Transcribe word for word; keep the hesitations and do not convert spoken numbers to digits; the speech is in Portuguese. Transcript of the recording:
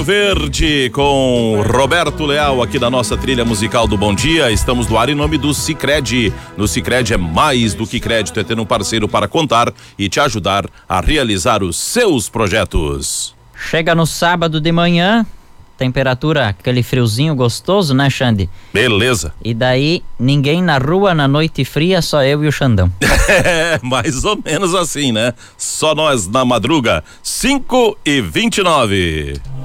Verde com Roberto Leal aqui da nossa trilha musical do Bom Dia. Estamos no ar em nome do Sicredi. No Sicredi é mais do que crédito, é ter um parceiro para contar e te ajudar a realizar os seus projetos. Chega no sábado de manhã, temperatura, aquele friozinho gostoso, né, Xande? Beleza. E daí, ninguém na rua na noite fria, só eu e o Xandão. É, mais ou menos assim, né? Só nós na madruga, cinco e vinte e nove.